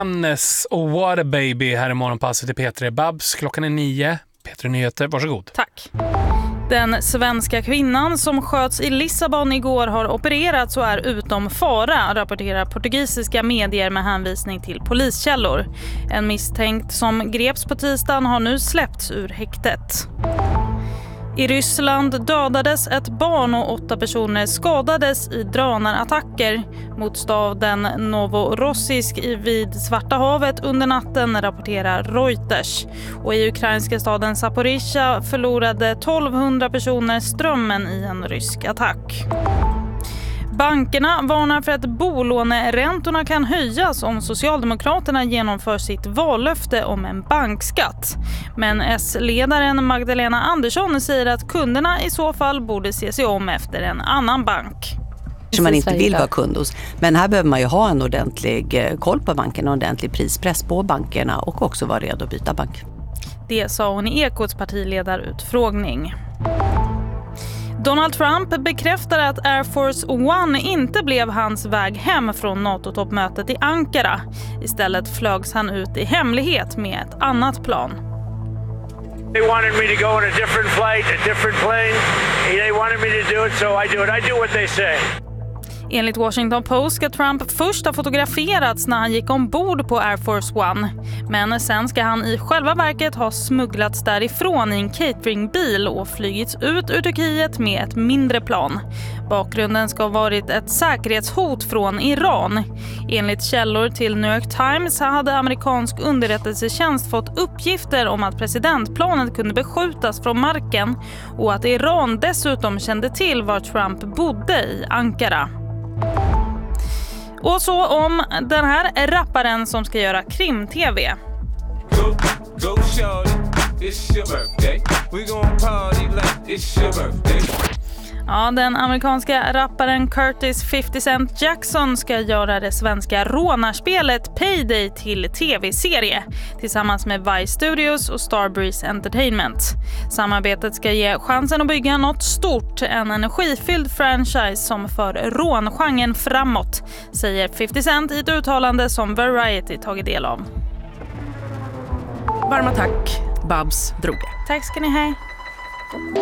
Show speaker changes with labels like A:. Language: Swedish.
A: Hannes och What a Baby här i morgonpasset i P3 Babs. Klockan är 9. P3 Nyheter, varsågod.
B: Tack. Den svenska kvinnan som sköts i Lissabon igår har opererats och är utom fara, rapporterar portugisiska medier med hänvisning till poliskällor. En misstänkt som greps på tisdagen har nu släppts ur häktet. I Ryssland dödades ett barn och 8 personer skadades i drönarattacker mot staden Novorossiysk vid Svarta havet under natten, rapporterar Reuters. Och i ukrainska staden Zaporizjzja förlorade 1200 personer strömmen i en rysk attack. Bankerna varnar för att bolåneräntorna kan höjas om Socialdemokraterna genomför sitt vallöfte om en bankskatt. Men S-ledaren Magdalena Andersson säger att kunderna i så fall borde se sig om efter en annan bank.
C: Som man inte vill vara kund hos. Men här behöver man ju ha en ordentlig koll på bankerna, en ordentlig prispress på bankerna och också vara redo att byta bank.
B: Det sa hon i Ekots partiledarutfrågning. Donald Trump bekräftar att Air Force One inte blev hans väg hem från NATO-toppmötet i Ankara. Istället flögs han ut i hemlighet med ett annat plan.
D: They wanted me to go on a different flight, a different plane. They wanted me to do it, so I do it. I do what they say.
B: Enligt Washington Post ska Trump först ha fotograferats när han gick ombord på Air Force One. Men sen ska han i själva verket ha smugglats därifrån i en cateringbil och flygits ut ur Turkiet med ett mindre plan. Bakgrunden ska ha varit ett säkerhetshot från Iran. Enligt källor till New York Times hade amerikansk underrättelsetjänst fått uppgifter om att presidentplanet kunde beskjutas från marken och att Iran dessutom kände till var Trump bodde i Ankara. Och så om den här rapparen som ska göra krim-tv. Ja, den amerikanska rapparen Curtis 50 Cent Jackson ska göra det svenska rånarspelet Payday till tv-serie tillsammans med Vice Studios och Starbreeze Entertainment. Samarbetet ska ge chansen att bygga något stort, en energifylld franchise som för rångenren framåt, säger 50 Cent i ett uttalande som Variety tagit del av.
E: Varma tack, Babs Droge.
B: Tack ska ni ha.